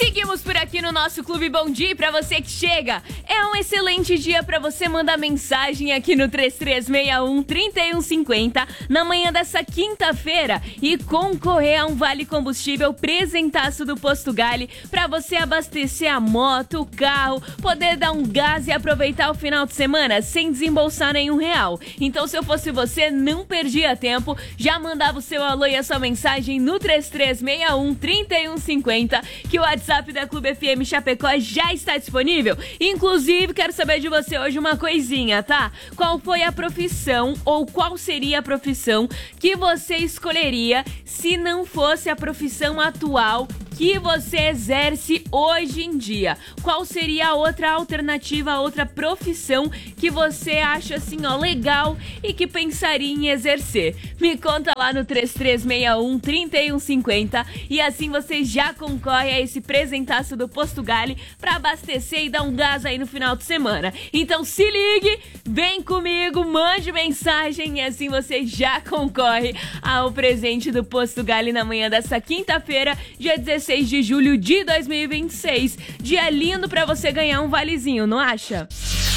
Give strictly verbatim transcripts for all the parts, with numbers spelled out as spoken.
Seguimos por aqui no nosso Clube Bom Dia. Pra você que chega, é um excelente dia pra você mandar mensagem aqui no três três seis um, três um cinco zero na manhã dessa quinta-feira e concorrer a um vale combustível presentaço do Posto Gali pra você abastecer a moto, o carro, poder dar um gás e aproveitar o final de semana sem desembolsar nenhum real. Então, se eu fosse você, não perdia tempo, já mandava o seu alô e a sua mensagem no três três seis um, três um cinco zero, que o WhatsApp da Clube F M Chapecó já está disponível. Inclusive, quero saber de você hoje uma coisinha, tá? Qual foi a profissão ou qual seria a profissão que você escolheria se não fosse a profissão atual que você exerce hoje em dia? Qual seria a outra alternativa, a outra profissão que você acha assim, ó, legal e que pensaria em exercer? Me conta lá no três três seis um, três um cinco zero e assim você já concorre a esse presentaço do Posto Gali pra abastecer e dar um gás aí no final de semana. Então se ligue, vem comigo, mande mensagem e assim você já concorre ao presente do Posto Gali na manhã dessa quinta-feira, dia dezesseis de julho de dois mil e vinte e seis. Dia lindo pra você ganhar um valezinho, não acha?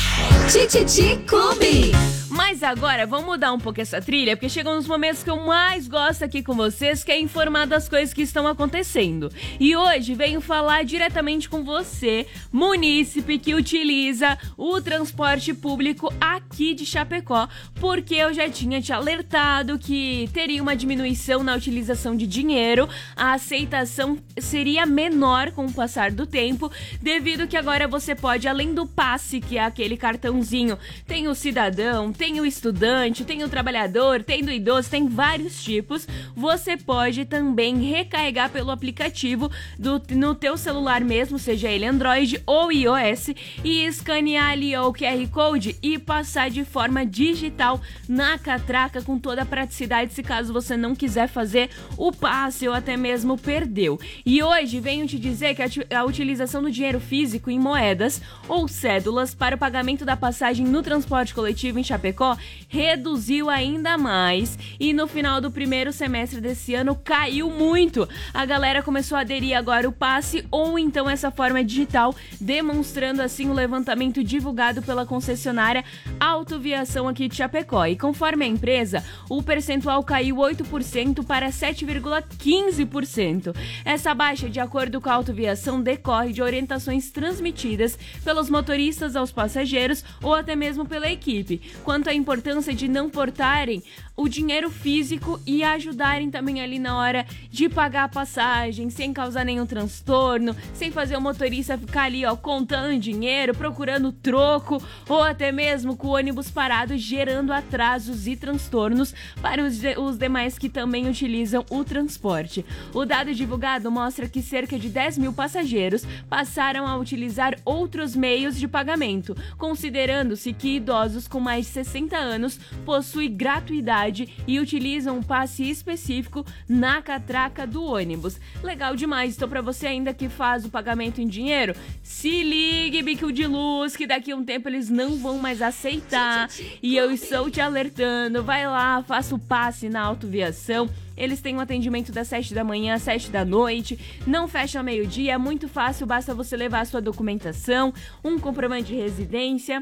Tititi Clube. Mas agora, vamos mudar um pouco essa trilha, porque chegam nos momentos que eu mais gosto aqui com vocês, que é informar das coisas que estão acontecendo. E hoje venho falar diretamente com você, munícipe que utiliza o transporte público aqui de Chapecó, porque eu já tinha te alertado que teria uma diminuição na utilização de dinheiro, a aceitação seria menor com o passar do tempo, devido que agora você pode, além do passe, que é aquele cartãozinho, tem o cidadão, tem Tem o estudante, tem o trabalhador, tem do idoso, tem vários tipos. Você pode também recarregar pelo aplicativo do, no teu celular mesmo, seja ele Android ou iOS, e escanear ali o Q R Code e passar de forma digital na catraca com toda a praticidade, se caso você não quiser fazer o passe ou até mesmo perdeu. E hoje venho te dizer que a, a utilização do dinheiro físico em moedas ou cédulas para o pagamento da passagem no transporte coletivo em Chapecó reduziu ainda mais e no final do primeiro semestre desse ano caiu muito. A galera começou a aderir agora o passe ou então essa forma digital, demonstrando assim o levantamento divulgado pela concessionária Autoviação aqui de Chapecó. E conforme a empresa, o percentual caiu oito por cento para sete vírgula quinze por cento. Essa baixa, de acordo com a Autoviação, decorre de orientações transmitidas pelos motoristas aos passageiros ou até mesmo pela equipe, quanto à importância de não portarem o dinheiro físico e ajudarem também ali na hora de pagar a passagem, sem causar nenhum transtorno, sem fazer o motorista ficar ali, ó, contando dinheiro, procurando troco, ou até mesmo com o ônibus parado, gerando atrasos e transtornos para os, de, os demais que também utilizam o transporte. O dado divulgado mostra que cerca de dez mil passageiros passaram a utilizar outros meios de pagamento, considerando-se que idosos com mais de sessenta anos possuem gratuidade e utilizam um passe específico na catraca do ônibus. Legal demais. Então, para você ainda que faz o pagamento em dinheiro, se ligue, bico de luz, que daqui a um tempo eles não vão mais aceitar. E eu estou te alertando. Vai lá, faça o passe na Autoviação. Eles têm um atendimento das sete da manhã às sete da noite, não fecha ao meio-dia, é muito fácil, basta você levar a sua documentação, um comprovante de residência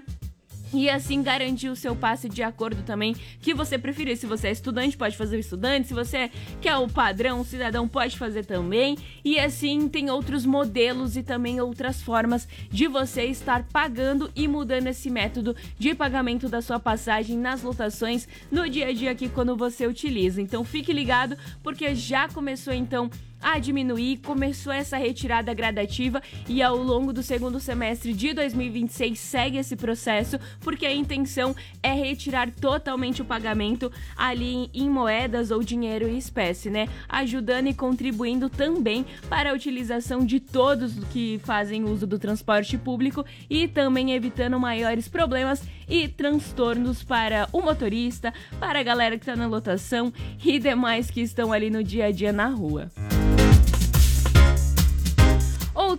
e assim garantir o seu passe de acordo também que você preferir. Se você é estudante, pode fazer o estudante. Se você quer o padrão, o cidadão, pode fazer também. E assim tem outros modelos e também outras formas de você estar pagando e mudando esse método de pagamento da sua passagem nas lotações no dia a dia aqui quando você utiliza. Então fique ligado, porque já começou então a diminuir, começou essa retirada gradativa e ao longo do segundo semestre de dois mil e vinte e seis segue esse processo, porque a intenção é retirar totalmente o pagamento ali em moedas ou dinheiro em espécie, né? Ajudando e contribuindo também para a utilização de todos que fazem uso do transporte público e também evitando maiores problemas e transtornos para o motorista, para a galera que está na lotação e demais que estão ali no dia a dia na rua. Outra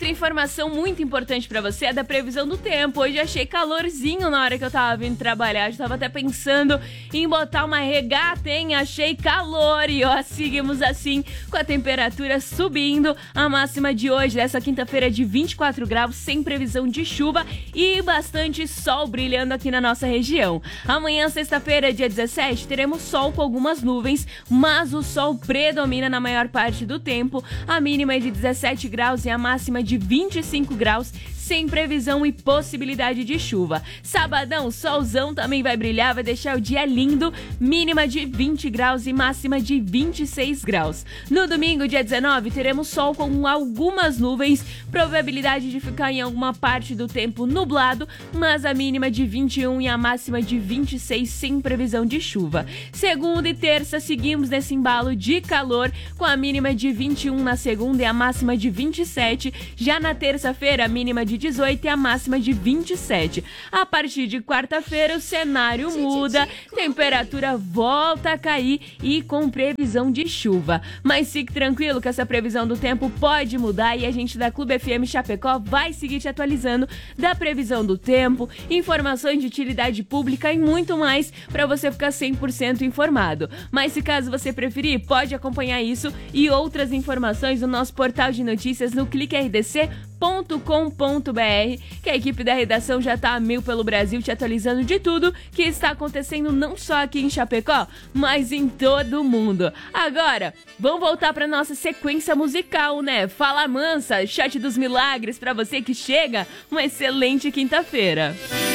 Outra informação muito importante pra você é da previsão do tempo. Hoje achei calorzinho na hora que eu tava vindo trabalhar. Eu tava até pensando em botar uma regata, hein? Achei calor e ó, seguimos assim com a temperatura subindo. A máxima de hoje, dessa quinta-feira, é de vinte e quatro graus, sem previsão de chuva e bastante sol brilhando aqui na nossa região. Amanhã, sexta-feira, dia dezessete, teremos sol com algumas nuvens, mas o sol predomina na maior parte do tempo. A mínima é de dezessete graus e a máxima de vinte e cinco graus, sem previsão e possibilidade de chuva. Sabadão, solzão também vai brilhar, vai deixar o dia lindo, mínima de vinte graus e máxima de vinte e seis graus. No domingo, dia dezenove, teremos sol com algumas nuvens, probabilidade de ficar em alguma parte do tempo nublado, mas a mínima de vinte e um e a máxima de vinte e seis, sem previsão de chuva. Segunda e terça, seguimos nesse embalo de calor, com a mínima de vinte e um na segunda e a máxima de vinte e sete. Já na terça-feira, a mínima de dezoito e a máxima de vinte e sete. A partir de quarta-feira, o cenário muda, temperatura volta a cair e com previsão de chuva. Mas fique tranquilo que essa previsão do tempo pode mudar e a gente da Clube F M Chapecó vai seguir te atualizando da previsão do tempo, informações de utilidade pública e muito mais para você ficar cem por cento informado. Mas se caso você preferir, pode acompanhar isso e outras informações no nosso portal de notícias no clique r d c ponto com ponto b r, que a equipe da redação já tá a mil pelo Brasil te atualizando de tudo que está acontecendo não só aqui em Chapecó, mas em todo o mundo. Agora, vamos voltar para nossa sequência musical, né? Fala Mansa, Shot dos Milagres para você que chega, uma excelente quinta-feira.